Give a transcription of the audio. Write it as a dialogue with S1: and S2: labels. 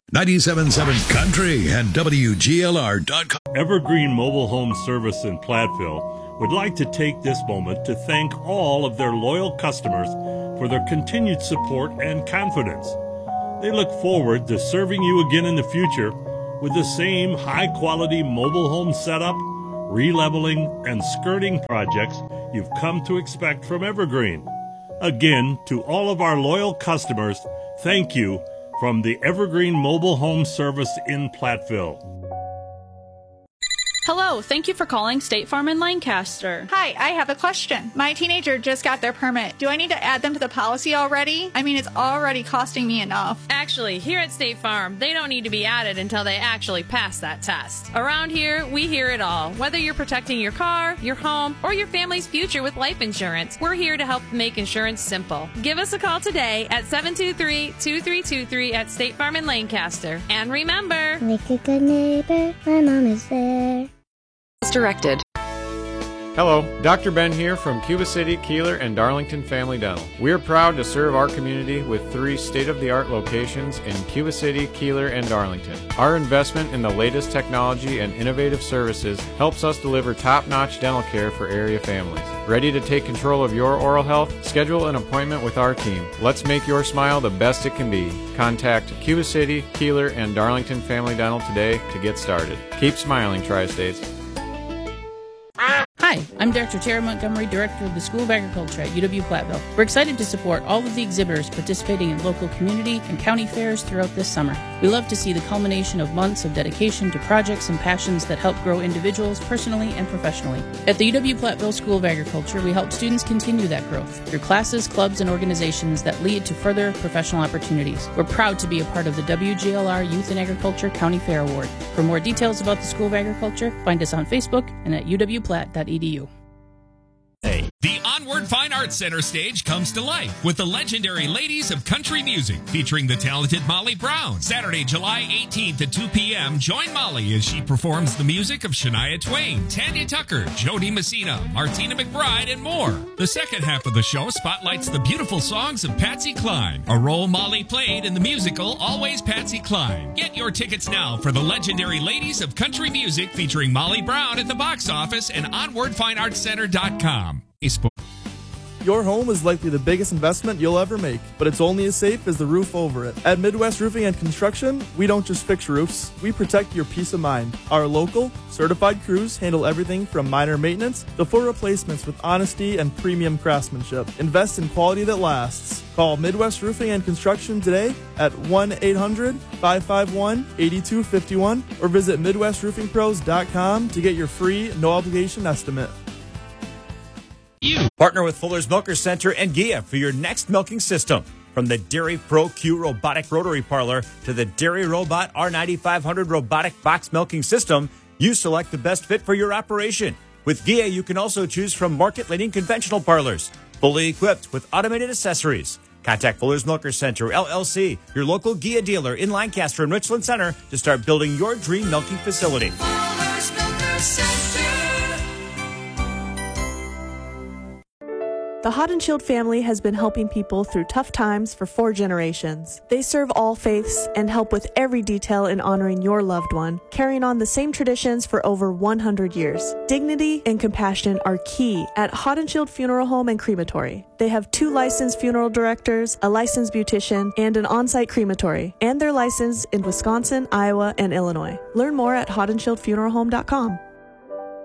S1: 97.7 Country and WGLR.com.
S2: Evergreen Mobile Home Service in Platteville would like to take this moment to thank all of their loyal customers for their continued support and confidence. They look forward to serving you again in the future with the same high-quality mobile home setup, releveling, and skirting projects you've come to expect from Evergreen. Again, to all of our loyal customers, thank you from the Evergreen Mobile Home Service in Platteville.
S3: Hello, thank you for calling State Farm in Lancaster.
S4: Hi, I have a question. My teenager just got their permit. Do I need to add them to the policy already? I mean, it's already costing me enough.
S5: Actually, here at State Farm, they don't need to be added until they actually pass that test. Around here, we hear it all. Whether you're protecting your car, your home, or your family's future with life insurance, we're here to help make insurance simple. Give us a call today at 723-2323 at State Farm in Lancaster. And remember,
S6: like a good neighbor, my mom is there.
S7: Directed.
S8: Hello, Dr. Ben here from Cuba City, Keeler, and Darlington Family Dental. We're proud to serve our community with 3 state-of-the-art locations in Cuba City, Keeler, and Darlington. Our investment in the latest technology and innovative services helps us deliver top-notch dental care for area families. Ready to take control of your oral health? Schedule an appointment with our team. Let's make your smile the best it can be. Contact Cuba City, Keeler, and Darlington Family Dental today to get started. Keep smiling, Tri-States.
S9: Hi, I'm Dr. Tara Montgomery, Director of the School of Agriculture at UW-Platteville. We're excited to support all of the exhibitors participating in local community and county fairs throughout this summer. We love to see the culmination of months of dedication to projects and passions that help grow individuals personally and professionally. At the UW-Platteville School of Agriculture, we help students continue that growth through classes, clubs, and organizations that lead to further professional opportunities. We're proud to be a part of the WGLR Youth in Agriculture County Fair Award. For more details about the School of Agriculture, find us on Facebook and at uwplatt.edu.
S10: The Onward Fine Arts Center stage comes to life with the legendary Ladies of Country Music featuring the talented Molly Brown. Saturday, July 18th at 2 p.m., join Molly as she performs the music of Shania Twain, Tanya Tucker, Jody Messina, Martina McBride, and more. The second half of the show spotlights the beautiful songs of Patsy Cline, a role Molly played in the musical Always Patsy Cline. Get your tickets now for the legendary Ladies of Country Music featuring Molly Brown at the box office and OnwardFineArtsCenter.com.
S11: Your home is likely the biggest investment you'll ever make, but it's only as safe as the roof over it. At Midwest Roofing and Construction, we don't just fix roofs, we protect your peace of mind. Our local, certified crews handle everything from minor maintenance to full replacements with honesty and premium craftsmanship. Invest in quality that lasts. Call Midwest Roofing and Construction today at 1-800-551-8251 or visit MidwestRoofingPros.com to get your free, no-obligation estimate.
S12: Partner with Fuller's Milker Center and Gia for your next milking system. From the Dairy Pro Q robotic rotary parlor to the Dairy Robot R9500 robotic box milking system, you select the best fit for your operation. With Gia, you can also choose from market-leading conventional parlors, fully equipped with automated accessories. Contact Fuller's Milker Center, LLC, your local Gia dealer in Lancaster and Richland Center to start building your dream milking facility.
S13: Fuller's Milker Center.
S14: The Hot and Chilled family has been helping people through tough times for 4 generations. They serve all faiths and help with every detail in honoring your loved one, carrying on the same traditions for over 100 years. Dignity and compassion are key at Hot and Chilled Funeral Home and Crematory. They have 2 licensed funeral directors, a licensed beautician, and an on-site crematory, and they're licensed in Wisconsin, Iowa, and Illinois. Learn more at hotandchilledfuneralhome.com.